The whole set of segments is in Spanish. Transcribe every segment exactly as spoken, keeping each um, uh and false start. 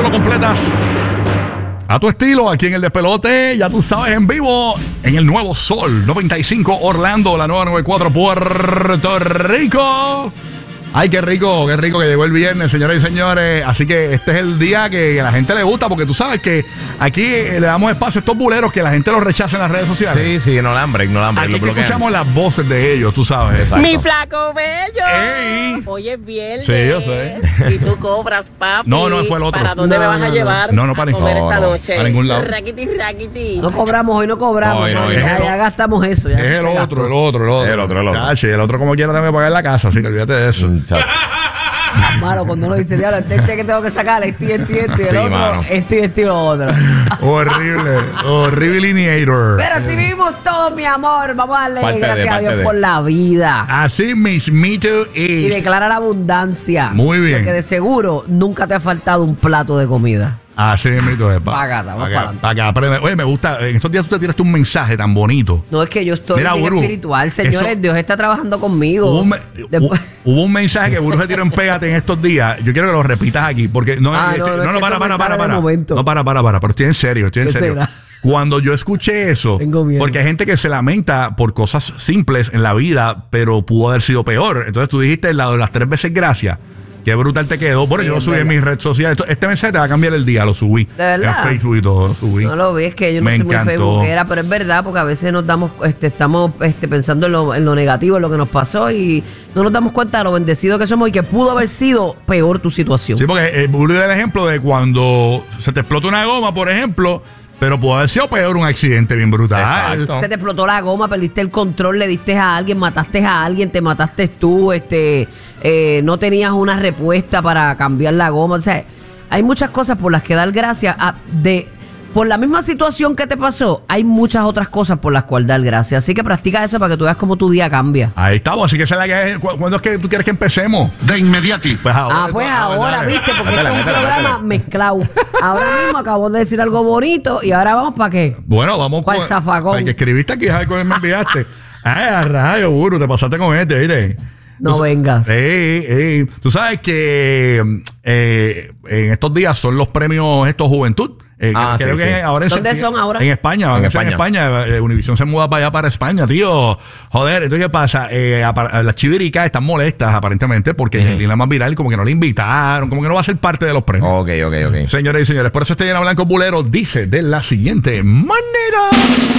lo completas a tu estilo, aquí en el Despelote, ya tú sabes, en vivo, en el Nuevo Sol noventa y cinco Orlando, la nueva noventa y cuatro Puerto Rico. Ay, qué rico, qué rico que llegó el viernes, señoras y señores. Así que este es el día que a la gente le gusta, porque tú sabes que aquí le damos espacio a estos buleros que la gente los rechaza en las redes sociales. Sí, sí, no la hambre, no la hambre. Aquí que escuchamos las voces de ellos, tú sabes. Exacto. Mi flaco bello. Ey. Hoy es viernes. Sí, yo sé. Y tú cobras, papi. No, no, fue el otro. ¿Para dónde No, me vas no, a no. llevar? No, no, para a comer ningún- esta no, no, noche. para ningún lado. Raquiti, raquiti. No cobramos, hoy no cobramos. Hoy no, no, hoy ya, no. ya gastamos eso. Ya Es el se otro, gastó. el otro, el otro. El otro, el otro. Cache, el otro como quiera tengo que pagar la casa, así que olvídate de eso. Mm, chacho. Mano, cuando uno dice, diablo, este cheque tengo que sacar, este, este, este, y el Sí, otro, mano. este, este y lo otro. Horrible, horribilineator. Pero así vivimos todos, mi amor. Vamos a darle Parte de, gracias a parte Dios de. por la vida. Así mismito Y es. declara la abundancia. Muy bien. Porque de seguro nunca te ha faltado un plato de comida. Así mismito es. Pa' acá, vamos pa' pa' acá, adelante. pa' acá, aprende. Oye, me gusta. En estos días tú te tiraste un mensaje tan bonito. No es que yo estoy Mira, bien Buru, espiritual, señores. eso- Dios está trabajando conmigo. Hubo un, me- Después- hu- hubo un mensaje que Buru se tiró en Pégate en estos días. Yo quiero que lo repitas aquí. Porque no, Ah, este- no, no, no, es no, que para, eso para, me para, sale de para. momento. No, para, para, para. Pero estoy en serio, estoy en ¿Qué serio. será? Cuando yo escuché eso, Tengo miedo. porque hay gente que se lamenta por cosas simples en la vida, pero pudo haber sido peor. Entonces tú dijiste la de las tres veces gracias. Qué brutal te quedó. Bueno, Sí, yo lo es subí en verdad. mis redes sociales. Esto- Este mensaje te va a cambiar el día, lo subí. ¿De verdad? En Facebook y todo, lo subí. No lo ves, que yo no Me soy muy encantó. facebookera, pero es verdad, porque a veces nos damos, este, estamos este, pensando en lo, en lo negativo, en lo que nos pasó, y no nos damos cuenta de lo bendecidos que somos y que pudo haber sido peor tu situación. Sí, porque eh, Buru dio el ejemplo de cuando se te explota una goma, por ejemplo, pero pudo haber sido peor un accidente bien brutal. Exacto. Se te explotó la goma, perdiste el control, le diste a alguien, mataste a alguien, te mataste tú, este, eh, no tenías una respuesta para cambiar la goma. O sea, hay muchas cosas por las que dar gracias. A, de, por la misma situación que te pasó, hay muchas otras cosas por las cuales dar gracias. Así que practica eso para que tú veas cómo tu día cambia. Ahí estamos, así que esa es la que es. ¿Cu- ¿Cuándo es que tú quieres que empecemos? De inmediati. Pues ahora. Ah, pues ahora, dale. viste, porque Métele, esto es un métele, programa métele. mezclado. Ahora mismo acabo de decir algo bonito y ahora vamos para qué. Bueno, vamos ¿Cuál zafacón? El que escribiste aquí, ¿sabes cuál me enviaste? Ay, a rayo, Buru, te pasaste con este, ¿viste? No Tú- vengas. Ey, ey. Tú sabes que eh, en estos días son los premios estos Juventud. Eh, Ah, creo sí, que sí. ahora en ¿Dónde septiembre- son ahora? En España, van En a ser en España. España. Eh, Univision se muda para allá, para España, tío. Joder, entonces, ¿qué pasa? Eh, apar- las chiviricas están molestas, aparentemente, porque Ujú. Lina más viral, como que no le invitaron, como que no va a ser parte de los premios. Ok, ok, ok. Señores y señores, por eso este Llena Blanco Bulero dice de la siguiente manera.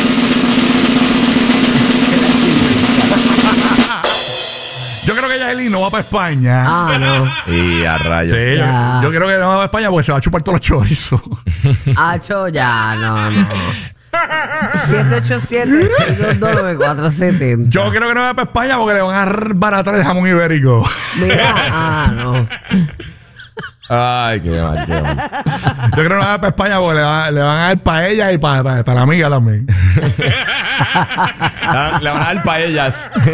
Yo creo que Yailin no va para España. Ah, no. Y a rayos. Sí, yo, Ya. yo creo que no va para España porque se va a chupar todos los chorizos. Hacho, ya, no, no. siete ocho siete, seis dos dos, nueve cuatro siete cero. Yo creo que no va para España porque le van a baratar el jamón ibérico. Mira, ah, no. Ay, qué mal, qué mal. Yo creo que no va para España porque le, va- le van a dar para ella y para, para, para la amiga también. Le van a dar paellas.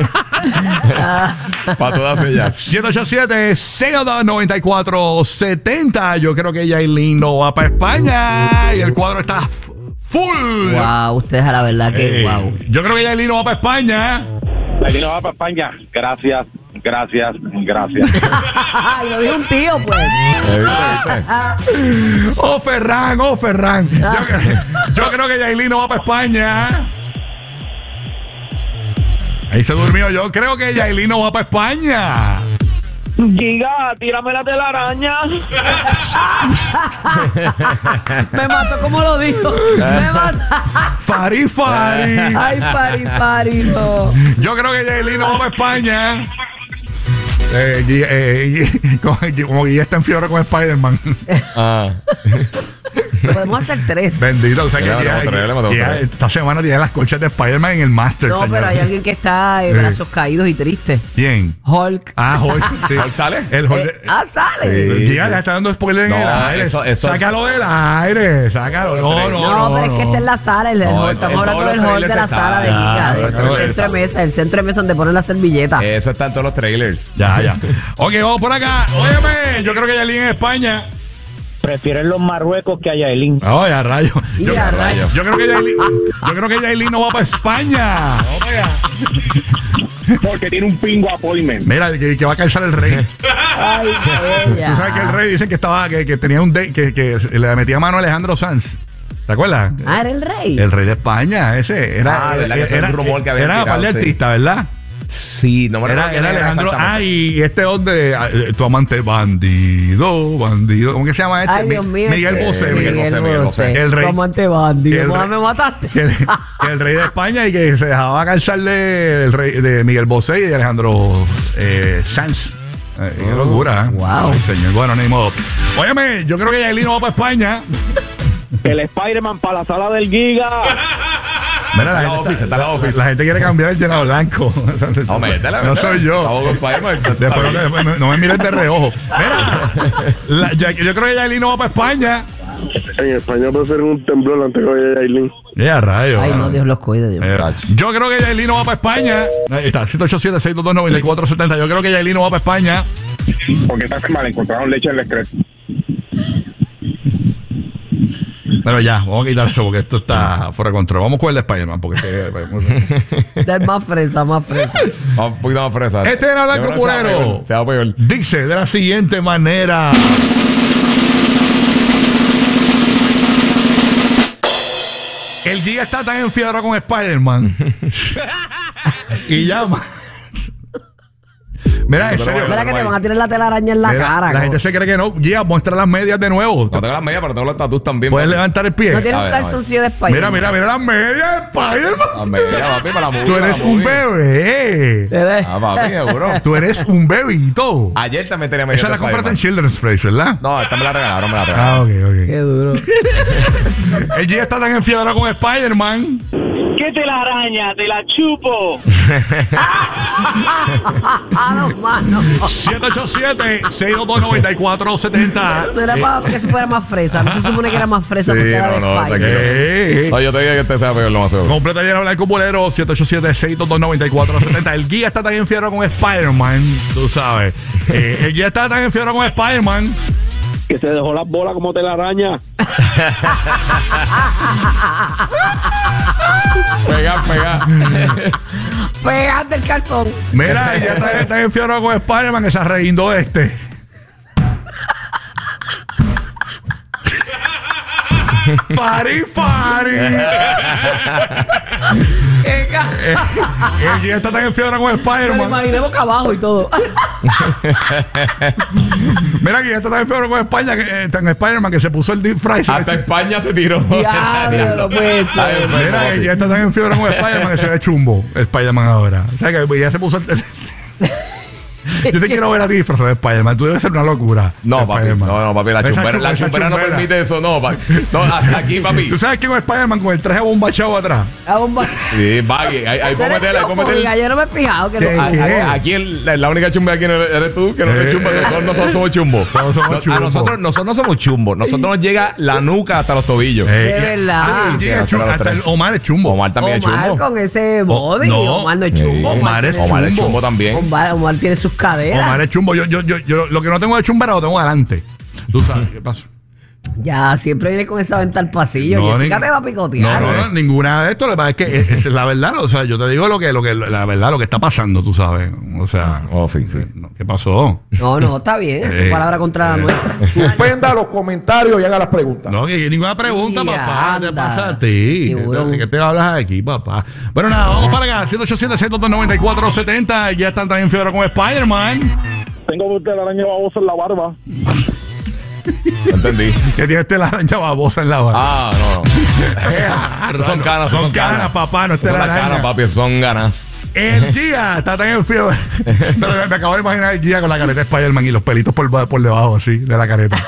Para todas ellas. siete ocho siete, seis dos, nueve cuatro siete cero. Yo creo que Yailin no va para España. Y el cuadro está f- full. Wow, ustedes a la verdad que Eh, wow. Yo creo que Yailin no va para España. Aquí no va para España. Gracias, gracias, gracias. Y lo dijo un tío, pues. Eh, ¿viste, viste? Oh, Ferran, oh, Ferran. Yo, yo creo que Yailin no va para España. Ahí se durmió. Yo creo que Yailin no va para España. Giga, tírame la telaraña. Me mató como lo dijo. Me mató. Fari, Fari. Ay, pari, pari, no. Yo creo que Yailin no va para España. Eh, Gui- eh, Gui- como, como Guilla está en fiebre con Spider-Man. Ah. Podemos hacer tres. Bendito. O sea que Ya, Guilla- le mató tres, le mató Guilla tres. esta semana tiene las colchas de Spider-Man en el Master. No, pero hay alguien que está de Sí. brazos caídos y triste. ¿Quién? Hulk. Ah, Hulk. Sí. ¿Hulk sale? El Hulk. Eh, ah, sale. Sí. Guía ya está dando spoiler en No, el aire. eso- eso- Sácalo del aire. Sácalo. No, no, No, no. pero es que no. está en la sala. El, el No, Hulk. en- Estamos en hablando todos del los Hulk de la trailers sala de está. Giga. Ah, El, eso el está- centro de mesa. El centro de mesa donde ponen la servilleta. Eso está en todos los trailers. Ya, ya. Ok, vamos por acá. Óyeme, yo creo que Yailin en España. Prefieren los Marruecos que a Yailin. Ay, a rayo. Yo, Y a rayo. yo creo que Yailin, yo creo que Yailin no va para España. Vamos para allá. Porque tiene un pingo appointment. Mira, que, que va a calzar el rey. Ay, qué bella. Tú sabes que el rey dice que estaba, que, que tenía un date, que, que le metía mano a Alejandro Sanz. ¿Te acuerdas? Ah, era el rey. El rey de España, ese. Era, Ah, ¿verdad que ese era, era un rumor que había era tirado, par de sí. artista, ¿verdad? Sí, no me Era, recuerdo era quién Alejandro. Ah, exactamente. y este hombre, eh, tu amante bandido, bandido. ¿Cómo que se llama este? Ay, Dios mío. Miguel este- Bosé. Miguel Miguel Bosé, Miguel Bosé. El rey. Como ante bandido. el ¿Cómo rey- me mataste? Que el, que el rey de España y que se dejaba calzarle el rey de Miguel Bosé y de Alejandro eh, Sanz. Eh, qué locura, ¿eh? Wow. Ay, señor. Bueno, ni modo. Óyeme, yo creo que Yailin no va para España. El Spider-Man para la sala del Giga. Mira, la, Está la gente, office, está la office. la gente quiere cambiar el llenado blanco. No, métela, no métela. soy yo. Estamos con Spider-Man, entonces Después está no, bien. después no- no me mires de reojo. Mira, la- yo, yo creo que Yailin no va para España. En España puede ser un temblor antes que vaya Yailin. Ya, rayo. Ay, mano. no, Dios los cuide, Dios. Eh, yo creo que Yailin no va para España. Ahí está, siete ocho siete, seis dos dos, nueve cuatro siete cero. Yo creo que Yailin no va para España. Porque esta semana encontraron leche en el excreto. Pero ya, vamos a quitar eso porque esto está fuera de control. Vamos con el de Spider-Man porque este, Del más fresa, más fresa. Vamos un poquito más fresa. Este era Blanco Yo creo que se va Purero. peor, Se va peor. dice de la siguiente manera. El día está tan enfiebrado con Spider-Man. Y llama. Mira, en serio. Mira que te van a tirar la telaraña en la Mira, cara. la como- gente se cree que no. Gia, muestra las medias de nuevo. No tengo las medias, pero tengo los tatus también. Puedes papi. levantar el pie. No tiene A un ver, a ver. calzoncillo de Spider. Mira, mira, mira las medias de Spider-Man. Las medias, papi, para la movie, Tú para eres la un movie. bebé. Ah, papi, seguro. Tú eres un bebito. Ayer también tenía medias Esa de la compraste en Spider-Man. Children's Place, ¿verdad? No, esta me la regalaron, me la Ah, regalaron. ok, Qué ok. duro. El Gia está tan enfiebrado con Spider-Man. ¿Qué te la araña? ¡Te la chupo! Ah, no, mano. siete ocho siete, seis dos dos, nueve cuatro siete cero. No era para que se fuera más fresa. No se supone que era más fresa Sí, porque era de no, no, Spider. tranquilo. Eh, No, yo te dije que este sea peor, lo más seguro. Completa lleno blanco bolero siete ocho siete, seis dos dos, nueve cuatro siete cero. El guía está tan enfiebrado con Spider-Man, tú sabes. Eh, el guía está tan enfiebrado con Spider-Man. Que se dejó las bolas como telaraña. Pega, pega. Pegate el calzón. Mira, el guía está tan enfiebrado con Spider-Man que se arreguindó este. Fari, Fari. Qué ca- El guía está tan enfiebrado con Me lo Spider-Man. imaginé boca abajo y todo. Mira que ya está tan enfiebrado con España, que, eh, tan Spider-Man que se puso el deep fry. se Hasta le echó- España se tiró. Diablo, no puede ser. Ay, enfermo, Mira que papi. ya está tan enfiebrado con Spider-Man que se ve chumbo Spider-Man ahora. O sea que ya se puso el... Yo te quiero ver a ti disfrazado de Spider-Man. Tú debes ser una locura. No, papi. Spider-Man. No, no, papi. La Esa chumbera, chumba- la esa chumbera no chumbera. permite eso. No, papi. No, hasta aquí, papi. ¿Tú sabes que con Spider-Man con el traje bombachado atrás? A bomba. Sí, baggy. Ahí, ahí Tú puedo eres meter, ahí puedo chopo, meter. oiga, yo no me he fijado que no. ¿Qué? A- a- Aquí el- la, la única chumba aquí eres eres tú, que no eres Eh. chumba. Nosotros no somos, somos chumbo. Todos somos No, chumbo. A nosotros, nosotros no somos chumbo. Nosotros nos llega la nuca hasta los tobillos. Eh, De y- verdad. Ah, y llega Sí, chumbo. hasta los Hasta tres. el Omar es chumbo. Omar también Omar es chumbo. con ese body. no. Omar no es Sí, chumbo. Omar es tiene- Omar es chumbo. chumbo también. Omar, Omar tiene sus caderas. Omar es chumbo. Yo, yo, yo, yo lo que no tengo de chumbera lo tengo adelante. Tú sabes qué pasó. Ya, siempre viene con esa venta al pasillo. No, Jessica ni- te va a picotear. No, no, no, ninguna de esto. Lo que pasa es que es, es la verdad. O sea, yo te digo lo que, lo que, la verdad, lo que está pasando, tú sabes. O sea, Oh, sí, sí. no, ¿qué pasó? No, no, está bien. Es Eh, tu palabra contra la eh. nuestra. Suspenda los comentarios y haga las preguntas. No, que ninguna pregunta, Y papá. ¿Qué te anda. pasa a ti? Tiburón. ¿De qué te hablas aquí, papá? Bueno, nada, vamos para acá. siete ocho siete, seis dos dos, nueve cuatro siete cero. Ya están también fiebre con Spider-Man. Tengo telaraña babosa en la barba. Entendí. Que tiene este la araña babosa en la barba. Ah, no. Son canas, Son son canas, canas. papá, no es Son las telaraña. canas, papi, son ganas. El día está tan en fiebre. Pero me, me acabo de imaginar el día con la careta de Spider-Man y los pelitos por, por debajo, así, de la careta.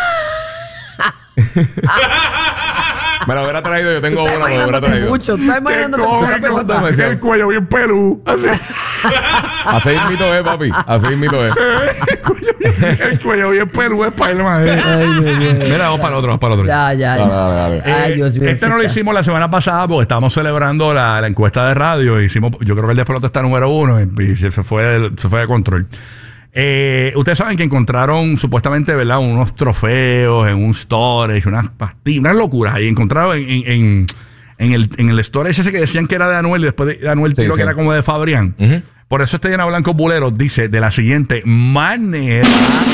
Me lo hubiera traído, yo tengo Tú estás una, me lo hubiera imaginándote traído. mucho. Tú estás Qué imaginándote cómico, muchas cosas. me- el cuello bien pelú. Así. Así mito es, papi. Así mito es. el, cuello, el cuello bien pelú de Spider-Man. eh. Ay, Dios mío. Mira, vamos para el otro, vamos para el otro. Ya, ya, Dale, ya. dale, dale. Ay, Eh, Dios mío. este no lo sí está. hicimos la semana pasada porque estábamos celebrando la, la encuesta de radio. Hicimos, yo creo que el despelote está número uno y, y se, fue de, se fue de control. Eh, ustedes saben que encontraron supuestamente, ¿verdad? Unos trofeos en un storage, unas pastillas, unas locuras ahí. Encontraron en, en, en, en el, en el storage ese que decían que era de Anuel y después de Anuel tiró Sí, que sí. era como de Fabrián. Ujú. Por eso este Llena Blanco Bulero dice de la siguiente manera.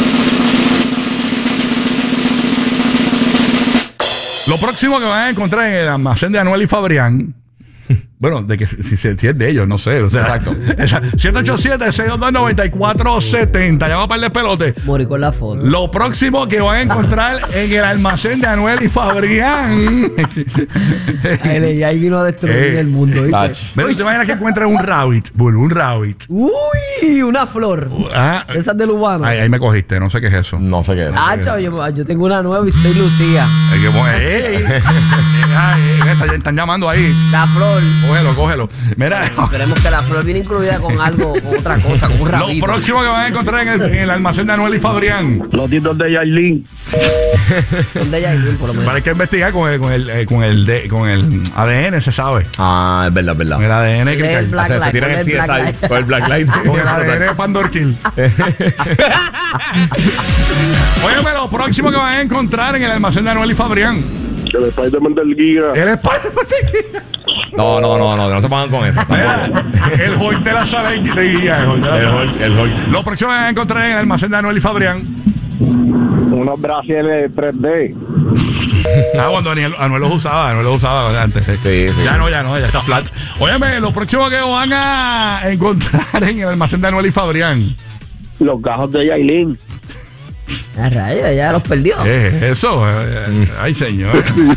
Lo próximo que van a encontrar en el almacén de Anuel y Fabrián. Bueno, de que si, si, si es de ellos, no sé. O sea, Exacto. siete ocho siete, seis dos dos, nueve cuatro siete cero. Llama para el despelote. Morí con la foto. Lo próximo que van a encontrar en el almacén de Anuel y Fabrián. Ahí, ahí vino a destruir Eh, el mundo. ¿viste? Tach. Pero te imaginas que encuentran un rabbit, Bull, un rabbit. Uy, una flor. Ah, Esas de Lubana. ahí, ahí me cogiste, no sé qué es eso. No sé qué es. Ah, chavo, yo, yo tengo una nueva y estoy lucía. Hay que poner- ¡Ey! Ay, están, están llamando ahí. La flor. Cógelo, cógelo. Mira, Esperemos que la flor viene incluida con algo, con otra cosa, con un lo rabito. próximo que van a encontrar en el, en el almacén de Anuel y Fabrián. Los títulos de Yailin. ¿Dónde hay alguien, por lo menos? Hay que investigar con el, con el, eh, con el, de- con el A D N, se sabe. Ah, es verdad, es verdad. Con el A D N que Lee el cae. Black O sea, se Light, tiran el con C el S Black I Light. con el Black Light. Con el A D N de Pandorkill. Óyeme, lo próximo que van a encontrar en el almacén de Anuel y Fabrián. El Spider-Man del Giga. El Spider-Man. No, no, no, no, no se pongan con eso. Mira, Tampoco. el Hulk de la sala de guía. El Hulk de la El sala. Hulk, el Hulk. Lo próximo que van a encontrar en el almacén de Anuel y Fabrián. Unos brasiles tres D. Ah, cuando Anuel, Anuel los usaba, Anuel los usaba antes. Sí, sí. Ya no, ya no, ya está flat. Óyeme, lo próximo que van a encontrar en el almacén de Anuel y Fabrián. Los gajos de Yailin. A rayos, ya los perdió. ¿Qué es eso? Eh, Ay, señor.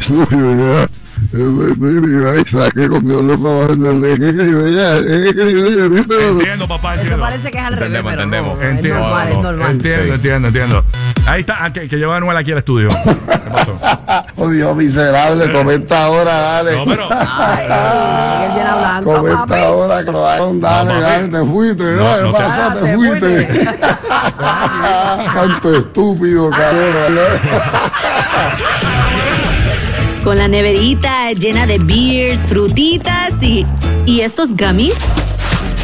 Entiendo, papá, Eso entiendo. parece que es al revés, Entendemos, pero entendemos. no, es Entiendo. normal, es normal. Entiendo, Sí. entiendo, entiendo. Ahí está, ah, que, que lleva a Anuel aquí al estudio. ¿Qué pasó? Oh Dios miserable, comenta ahora, dale. No, pero. Ay, Miguel Llena Blanco, Comenta papi. ahora, Cloaron, dale, No, papi. dale, te fuiste, No, ¿no? no ¿Qué te- pasó? Ah, Te te fuiste. fuiste. Tanto estúpido, cabrón. Con la neverita llena de beers, frutitas y... ¿Y estos gummies?